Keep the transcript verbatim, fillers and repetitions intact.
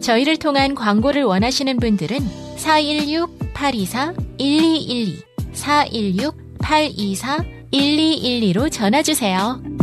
저희를 통한 광고를 원하시는 분들은 사일육 팔이사 일이일이, 사일육 팔이사 일이일이로 전화주세요.